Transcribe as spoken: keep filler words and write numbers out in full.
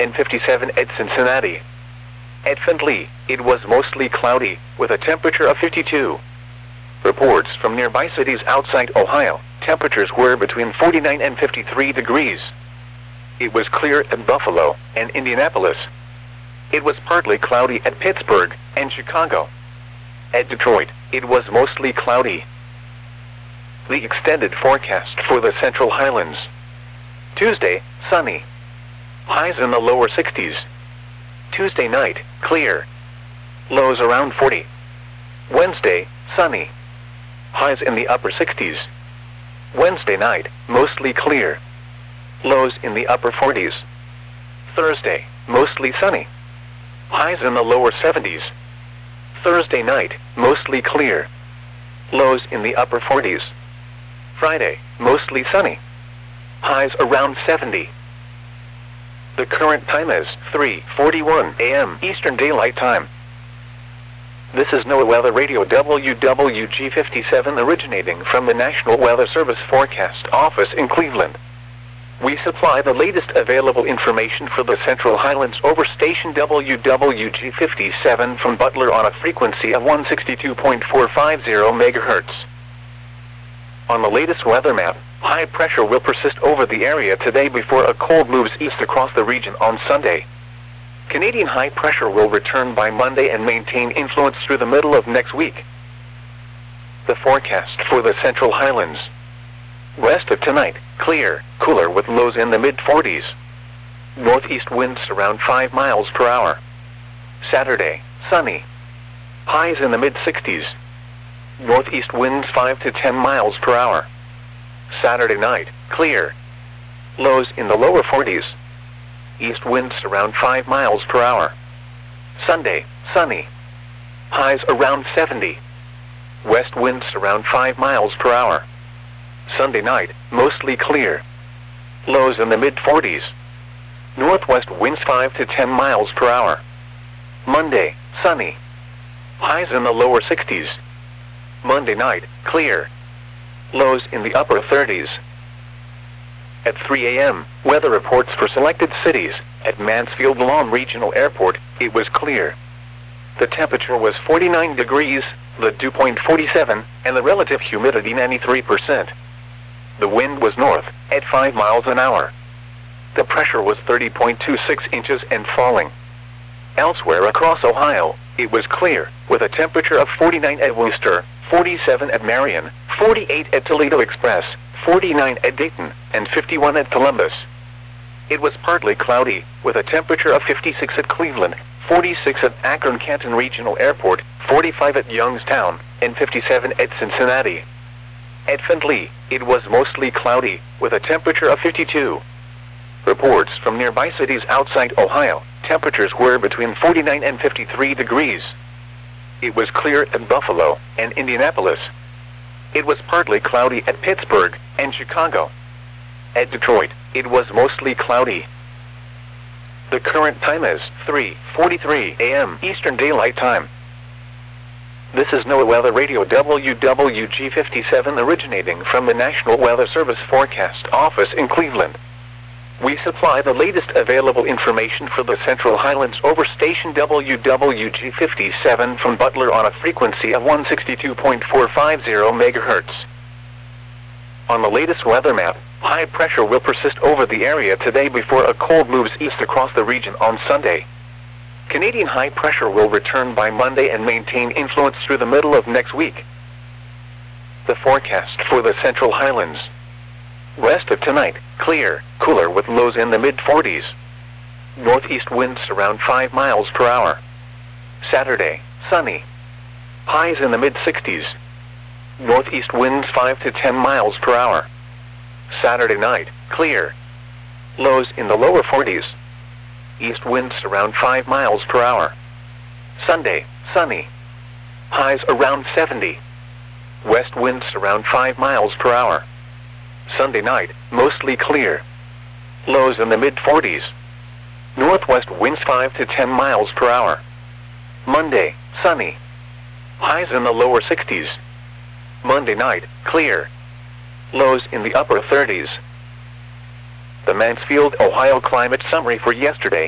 and fifty-seven at Cincinnati. At Findlay, it was mostly cloudy, with a temperature of fifty-two. Reports from nearby cities outside Ohio, temperatures were between forty-nine and fifty-three degrees. It was clear at Buffalo and Indianapolis. It was partly cloudy at Pittsburgh and Chicago. At Detroit, it was mostly cloudy. The extended forecast for the Central Highlands. Tuesday, sunny. Highs in the lower sixties. Tuesday night, clear. Lows around forty. Wednesday, sunny. Highs in the upper sixties. Wednesday night, mostly clear. Lows in the upper forties. Thursday, mostly sunny. Highs in the lower seventies. Thursday night, mostly clear. Lows in the upper forties. Friday, mostly sunny. Highs around seventy. The current time is three forty-one a m Eastern Daylight Time. This is NOAA Weather Radio W W G fifty-seven originating from the National Weather Service Forecast Office in Cleveland. We supply the latest available information for the Central Highlands over station W W G fifty-seven from Butler on a frequency of one sixty-two point four five zero megahertz. On the latest weather map, high pressure will persist over the area today before a cold moves east across the region on Sunday. Canadian high pressure will return by Monday and maintain influence through the middle of next week. The forecast for the Central Highlands. West of tonight, clear, cooler with lows in the mid forties. Northeast winds around five miles per hour. Saturday, sunny. Highs in the mid sixties. Northeast winds five to ten miles per hour. Saturday night, clear. Lows in the lower forties. East winds around five miles per hour. Sunday, sunny. Highs around seventy. West winds around five miles per hour. Sunday night, mostly clear. Lows in the mid forties. Northwest winds five to ten miles per hour. Monday, sunny. Highs in the lower sixties. Monday night, clear. Lows in the upper thirties. At three a m, weather reports for selected cities. At Mansfield Lawn Regional Airport, it was clear. The temperature was forty-nine degrees, the dew point forty-seven, and the relative humidity ninety-three percent. The wind was north, at five miles an hour. The pressure was thirty point two six inches and falling. Elsewhere across Ohio, it was clear, with a temperature of forty-nine at Wooster, forty-seven at Marion, forty-eight at Toledo Express, forty-nine at Dayton, and fifty-one at Columbus. It was partly cloudy, with a temperature of fifty-six at Cleveland, forty-six at Akron-Canton Regional Airport, forty-five at Youngstown, and fifty-seven at Cincinnati. At Findlay, it was mostly cloudy, with a temperature of fifty-two. Reports from nearby cities outside Ohio, temperatures were between forty-nine and fifty-three degrees. It was clear at Buffalo and Indianapolis. It was partly cloudy at Pittsburgh and Chicago. At Detroit, it was mostly cloudy. The current time is three forty-three a m Eastern Daylight Time. This is NOAA Weather Radio W W G fifty-seven originating from the National Weather Service Forecast Office in Cleveland. We supply the latest available information for the Central Highlands over station W W G fifty-seven from Butler on a frequency of one sixty-two point four five zero megahertz. On the latest weather map, high pressure will persist over the area today before a cold moves east across the region on Sunday. Canadian high pressure will return by Monday and maintain influence through the middle of next week. The forecast for the Central Highlands. West of tonight, clear, cooler with lows in the mid forties. Northeast winds around five miles per hour. Saturday, sunny. Highs in the mid sixties. Northeast winds five to ten miles per hour. Saturday night, clear. Lows in the lower forties. East winds around five miles per hour. Sunday, sunny. Highs around seventy. West winds around five miles per hour. Sunday night, mostly clear. Lows in the mid forties. Northwest winds five to ten miles per hour. Monday, sunny. Highs in the lower sixties. Monday night, clear. Lows in the upper thirties. The Mansfield, Ohio climate summary for yesterday.